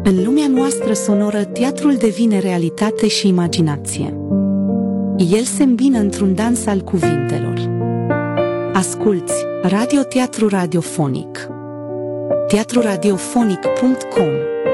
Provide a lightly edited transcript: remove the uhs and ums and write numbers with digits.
În lumea noastră sonoră, teatrul devine realitate și imaginație. El se îmbină într-un dans al cuvintelor. Asculți Radioteatru Radiofonic. teatruradiofonic.com